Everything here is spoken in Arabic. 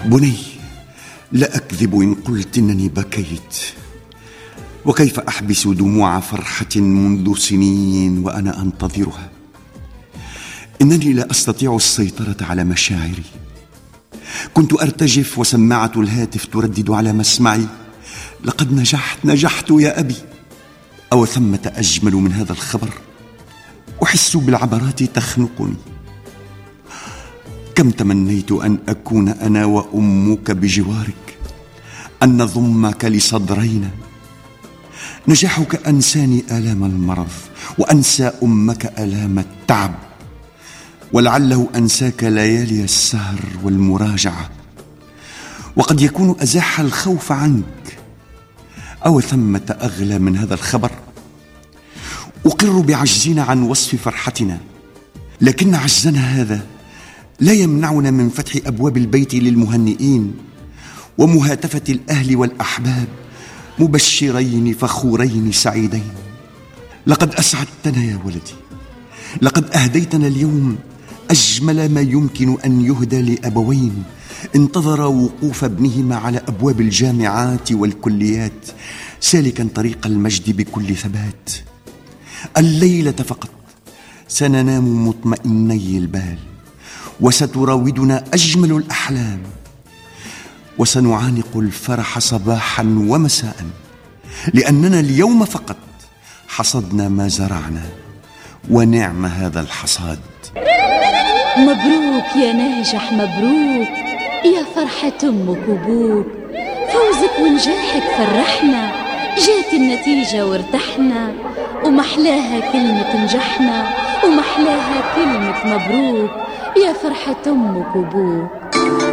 بني، لا أكذب إن قلت إنني بكيت. وكيف أحبس دموع فرحة منذ سنين وأنا أنتظرها؟ إنني لا أستطيع السيطرة على مشاعري. كنت أرتجف وسماعة الهاتف تردد على مسمعي: لقد نجحت يا أبي. أو ثمة أجمل من هذا الخبر؟ أحس بالعبرات تخنقني. كم تمنيت أن أكون أنا وأمك بجوارك، أن نضمك لصدرينا. نجاحك أنساني آلام المرض، وأنسى أمك آلام التعب، ولعله أنساك ليالي السهر والمراجعة، وقد يكون أزاح الخوف عنك. أو ثمة أغلى من هذا الخبر؟ أقر بعجزنا عن وصف فرحتنا، لكن عجزنا هذا لا يمنعنا من فتح أبواب البيت للمهنئين ومهاتفة الأهل والأحباب، مبشرين فخورين سعيدين. لقد أسعدتنا يا ولدي، لقد أهديتنا اليوم أجمل ما يمكن أن يهدى لأبوين انتظر وقوف ابنهما على أبواب الجامعات والكليات، سالكا طريق المجد بكل ثبات. الليلة فقط سننام مطمئني البال، وستراودنا أجمل الأحلام، وسنعانق الفرح صباحا ومساء، لأننا اليوم فقط حصدنا ما زرعنا، ونعم هذا الحصاد. مبروك يا ناجح، مبروك يا فرحة أمك وأبوك. فوزك ونجاحك فرحنا، جات النتيجة وارتحنا، ومحلاها كلمة نجحنا، ومحلاها كلمة مبروك يا فرحة أمك وأبوك.